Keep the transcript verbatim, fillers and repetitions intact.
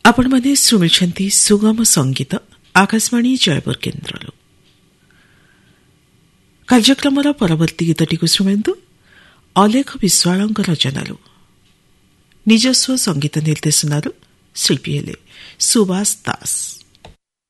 ଆପଣମାନେ ଶୁଣୁଛନ୍ତି ସୁଗମ ସଙ୍ଗୀତ ଆକାଶବାଣୀ ଜୟପୁର କେନ୍ଦ୍ରରୁ। କାର୍ଯ୍ୟକ୍ରମର ପରବର୍ତ୍ତୀ ଗୀତଟିକୁ ଶୁଣନ୍ତୁ ଅଲେଖ ବିଶ୍ୱାଳଙ୍କ ରଚନାରୁ। ନିଜସ୍ୱ ସଙ୍ଗୀତ ନିର୍ଦ୍ଦେଶନାରୁ ଶିଳ୍ପୀ ହେଲେ ସୁବାସ ଦାସ।